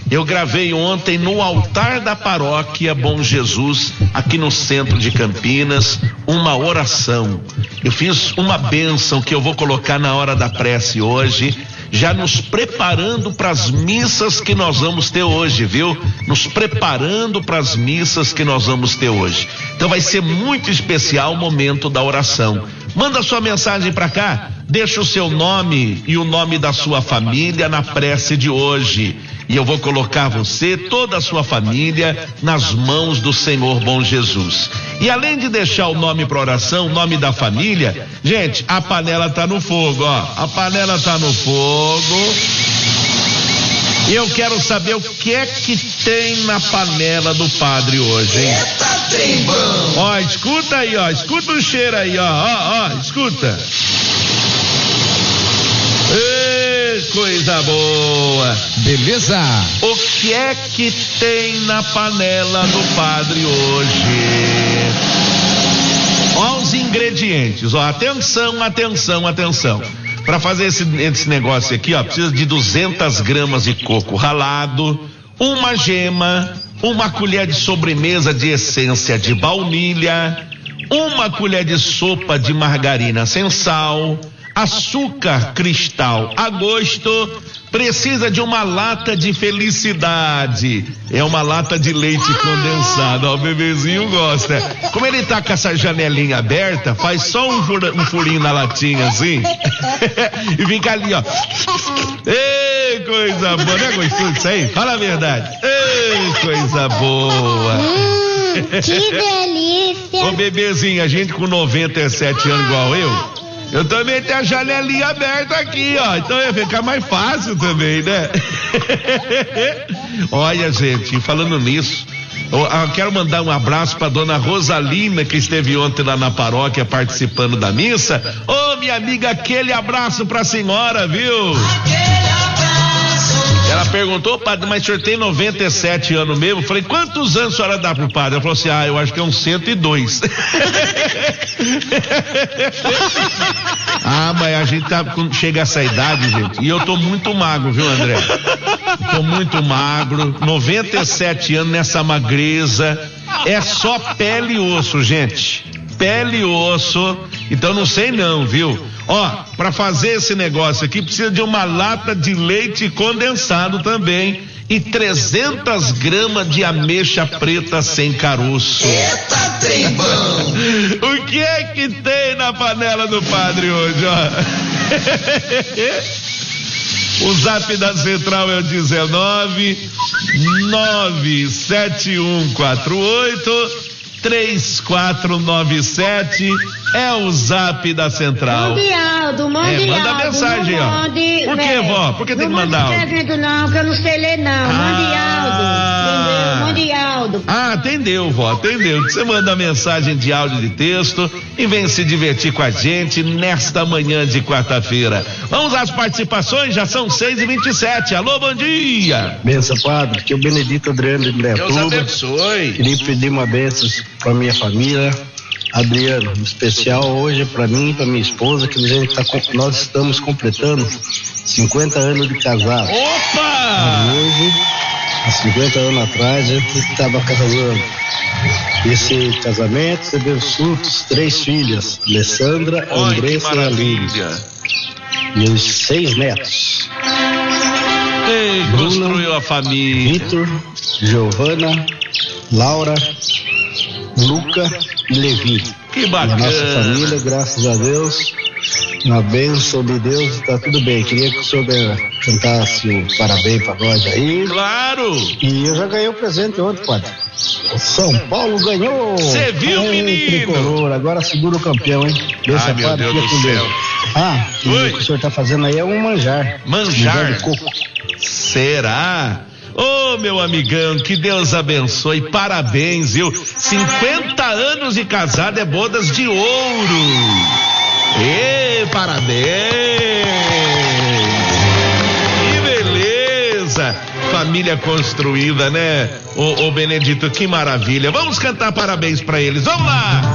Eu gravei ontem no altar da paróquia Bom Jesus, aqui no centro de Campinas, uma oração. Eu fiz uma bênção que eu vou colocar na hora da prece hoje, já nos preparando para as missas que nós vamos ter hoje, viu? Nos preparando para as missas que nós vamos ter hoje. Então vai ser muito especial o momento da oração. Manda sua mensagem para cá, deixa o seu nome e o nome da sua família na prece de hoje. E eu vou colocar você, toda a sua família, nas mãos do Senhor Bom Jesus. E além de deixar o nome para oração, o nome da família, gente, a panela tá no fogo, ó. A panela tá no fogo. E eu quero saber o que é que tem na panela do padre hoje, hein? Eita, trem bom! Ó, escuta aí, ó. Escuta o cheiro aí, ó, escuta. Coisa boa. Beleza. O que é que tem na panela do padre hoje? Ó os ingredientes, ó, atenção. Para fazer esse negócio aqui, ó, precisa de 200 gramas de coco ralado, uma gema, uma colher de sobremesa de essência de baunilha, uma colher de sopa de margarina sem sal, açúcar cristal a gosto, precisa de uma lata de felicidade, é uma lata de leite condensado, ó, o bebezinho gosta. Como ele tá com essa janelinha aberta, faz só um furinho na latinha assim e fica ali, ó. Ei, coisa boa, não é gostoso isso aí? Fala a verdade. Ei, coisa boa. Que delícia. Ô bebezinho, a gente com 97 anos igual eu também tenho a janelinha aberta aqui, ó. Então ia ficar mais fácil também, né? Olha, gente, falando nisso, eu quero mandar um abraço pra dona Rosalina, que esteve ontem lá na paróquia participando da missa. Ô, minha amiga, aquele abraço pra senhora, viu? Ela perguntou, padre, mas o senhor tem 97 anos mesmo? Eu falei, quantos anos a senhora dá pro padre? Ela falou assim, eu acho que é uns 102. Mas a gente chega a essa idade, gente, e eu tô muito magro, viu, André? Tô muito magro, 97 anos nessa magreza, é só pele e osso, gente. Pele e osso, então não sei não, viu? Ó, para fazer esse negócio aqui precisa de uma lata de leite condensado também e 300 gramas de ameixa preta sem caroço. Eita, trem bom! O que é que tem na panela do padre hoje, ó? O zap da central é o 1991483497, é o zap da central. Mande áudio. Manda mensagem, ó. Por que, vó? Por que tem que mandar áudio? Não mande escrevendo não, que eu não sei ler não. Mande áudio. Entendeu? Mande áudio. Atendeu, vó, atendeu. Você manda mensagem de áudio, de texto e vem se divertir com a gente nesta manhã de quarta-feira. Vamos às participações, já são 6h27. Alô, bom dia. Benção, padre, que o Benedito Adriano de Deus Indaiatuba. abençoe. Queria pedir uma bênção para minha família. Adriano, em especial hoje para mim e para minha esposa, que nós estamos completando 50 anos de casado. Opa! Hoje, há 50 anos atrás, a gente estava casando. Esse casamento recebeu frutos, 3 filhas, Alessandra, Andressa e Aline. E os 6 netos. Ei, construiu a família. Vitor, Giovana, Laura, Luca e Levi. Que bacana. Nossa família, graças a Deus, na bênção de Deus, tá tudo bem. Queria que o senhor cantasse o parabéns pra nós aí. Claro. E eu já ganhei o presente ontem, padre. O São Paulo ganhou. Você viu, menino? Tricolor, agora segura o campeão, hein? Ai, meu Deus do céu. E o que o senhor tá fazendo aí é um manjar. Manjar de coco. Será? Ô, meu amigão, que Deus abençoe, parabéns, viu? 50 anos de casado é bodas de ouro. Parabéns. Que beleza. Família construída, né? Ô Benedito, que maravilha. Vamos cantar parabéns pra eles, vamos lá.